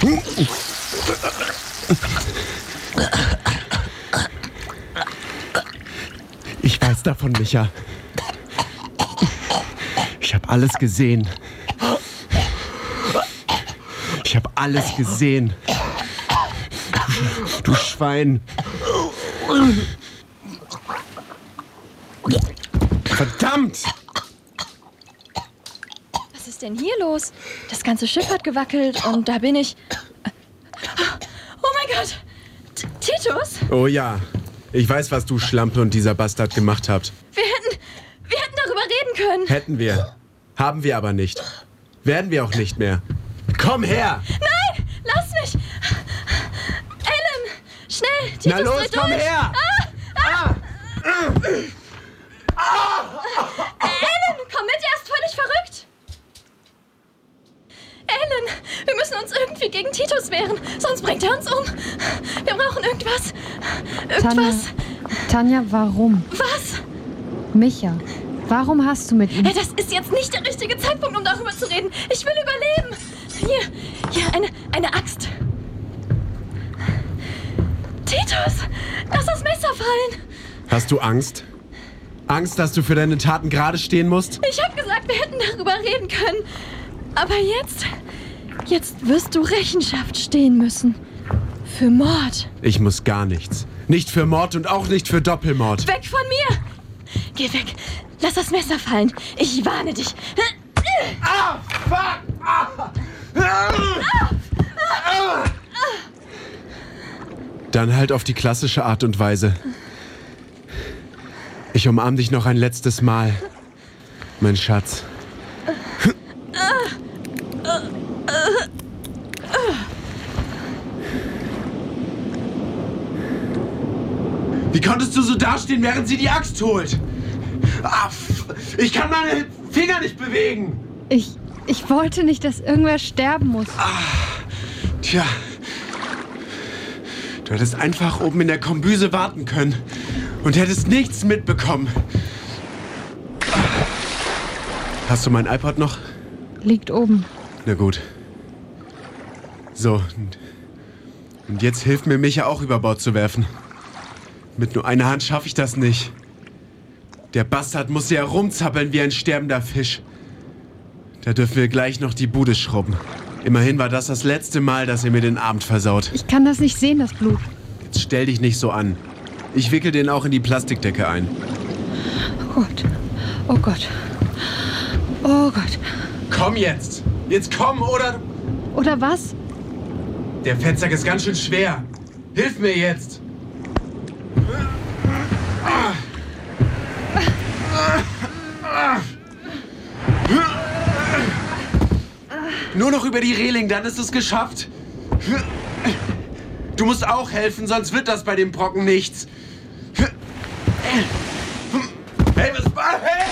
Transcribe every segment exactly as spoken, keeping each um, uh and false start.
Ich weiß davon, Micha. Ich habe alles gesehen. Ich habe alles gesehen. Du Schwein. Verdammt! Was ist denn hier los? Das ganze Schiff hat gewackelt und da bin ich... Oh mein Gott! T- Titus? Oh ja, ich weiß, was du Schlampe und dieser Bastard gemacht habt. Wir hätten... Wir hätten darüber reden können. Hätten wir. Haben wir aber nicht. Werden wir auch nicht mehr. Komm her! Nein! Lass mich! Ellen! Schnell! Titus, Na los, dreh komm durch. her! Ah! Ellen, komm mit, er ist völlig verrückt! Ellen, wir müssen uns irgendwie gegen Titus wehren, sonst bringt er uns um. Wir brauchen irgendwas. Irgendwas. Tanja, Tanja, warum? Was? Micha, warum hast du mit ihm... Hey, das ist jetzt nicht der richtige Zeitpunkt, um darüber zu reden. Ich will überleben. Hier, hier, eine, eine Axt. Titus, lass das Messer fallen. Hast du Angst? Angst, dass du für deine Taten gerade stehen musst? Ich hab gesagt, wir hätten darüber reden können. Aber jetzt, jetzt wirst du Rechenschaft stehen müssen. Für Mord. Ich muss gar nichts. Nicht für Mord und auch nicht für Doppelmord. Weg von mir! Geh weg. Lass das Messer fallen. Ich warne dich. Ah, fuck! Ah. Ah. Dann halt auf die klassische Art und Weise. Ich umarm dich noch ein letztes Mal, mein Schatz. Wie konntest du so dastehen, während sie die Axt holt? Ah, ich kann meine Finger nicht bewegen. Ich, ich wollte nicht, dass irgendwer sterben muss. Ah, tja. Du hättest einfach oben in der Kombüse warten können und hättest nichts mitbekommen. Hast du mein iPod noch? Liegt oben. Na gut. So, und- und jetzt hilft mir, Micha auch über Bord zu werfen. Mit nur einer Hand schaffe ich das nicht. Der Bastard muss ja rumzappeln wie ein sterbender Fisch. Da dürfen wir gleich noch die Bude schrubben. Immerhin war das das letzte Mal, dass ihr mir den Abend versaut. Ich kann das nicht sehen, das Blut. Jetzt stell dich nicht so an. Ich wickel den auch in die Plastikdecke ein. Oh Gott. Oh Gott. Oh Gott. Komm jetzt! Jetzt komm, oder... Oder was? Der Fettsack ist ganz schön schwer. Hilf mir jetzt! Nur noch über die Reling, dann ist es geschafft. Du musst auch helfen, sonst wird das bei dem Brocken nichts. Hey, was war? Hey!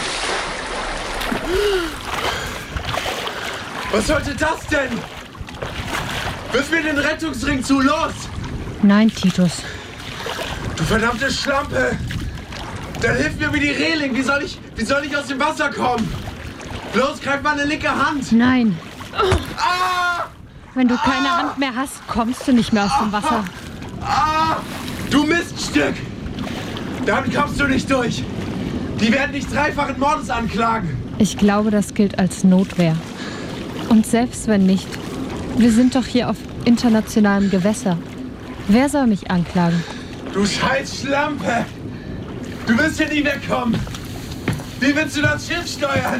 Was sollte das denn? Wirf mir den Rettungsring zu, los! Nein, Titus. Du verdammte Schlampe! Dann hilf mir über die Reling. Wie soll ich, wie soll ich aus dem Wasser kommen? Los, greif meine linke Hand! Nein. Ah! Wenn du keine Hand mehr hast, kommst du nicht mehr aus dem Wasser. Ah! Du Miststück! Damit kommst du nicht durch. Die werden dich dreifachen Mordes anklagen. Ich glaube, das gilt als Notwehr. Und selbst wenn nicht, wir sind doch hier auf internationalem Gewässer. Wer soll mich anklagen? Du scheiß Schlampe! Du wirst hier nie wegkommen! Wie willst du das Schiff steuern?